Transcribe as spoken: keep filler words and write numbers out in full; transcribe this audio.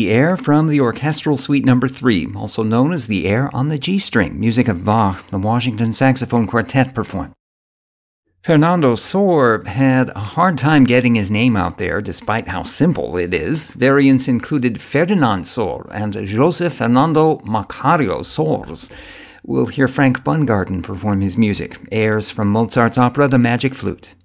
the air from the Orchestral Suite Number three, also known as the air on the G string, music of Bach, the Washington Saxophone Quartet performed. Fernando Sor had a hard time getting his name out there, despite how simple it is. Variants included Ferdinand Sor and José Fernando Macario Sors. We'll hear Frank Bungarten perform his music, airs from Mozart's opera The Magic Flute.